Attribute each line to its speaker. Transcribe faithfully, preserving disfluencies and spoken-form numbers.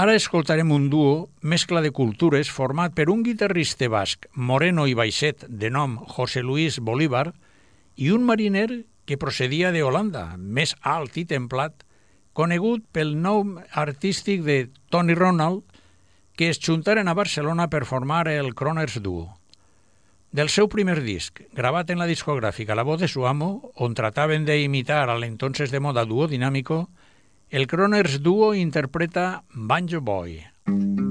Speaker 1: Ara escoltarem un duo, mescla de cultures, format per un guitarrista basc, moreno i baixet, de nom José Luis Bolívar, i un mariner que procedia de Holanda, més alt i templat, conegut pel nom artístic de Tony Ronald, que es juntaren a Barcelona per formar el Croners Duo. Del seu primer disc, gravat en la discogràfica La Voz de su Amo, on trataven d'imitar al entonces de moda Dúo Dinámico, el Croners Duo interpreta Banjo Boy.